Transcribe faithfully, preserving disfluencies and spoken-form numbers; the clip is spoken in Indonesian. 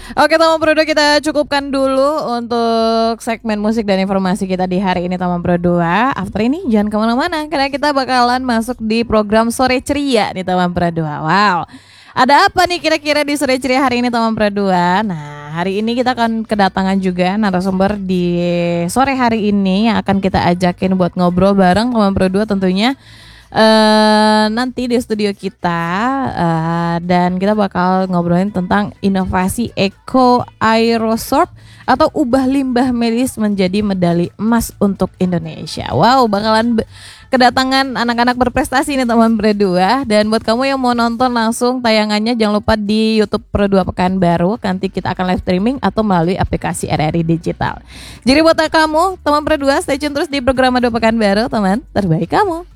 Oke teman Pro dua, kita cukupkan dulu untuk segmen musik dan informasi kita di hari ini teman Pro dua. After ini jangan kemana-mana karena kita bakalan masuk di program Sore Ceria nih teman Pro dua. Wow, ada apa nih kira-kira di Sore Ceria hari ini teman Pro dua? Nah, hari ini kita akan kedatangan juga narasumber di sore hari ini yang akan kita ajakin buat ngobrol bareng teman Pro dua tentunya. Uh, nanti di studio kita uh, dan kita bakal ngobrolin tentang inovasi Eco Aerosorb atau ubah limbah medis menjadi medali emas untuk Indonesia. Wow, bakalan be- kedatangan anak-anak berprestasi nih teman Pro dua. Dan buat kamu yang mau nonton langsung tayangannya jangan lupa di YouTube Pro dua Pekanbaru. Nanti kita akan live streaming atau melalui aplikasi R R I Digital. Jadi buat kamu teman Pro dua, stay tune terus di program Pro dua Pekanbaru, teman terbaik kamu.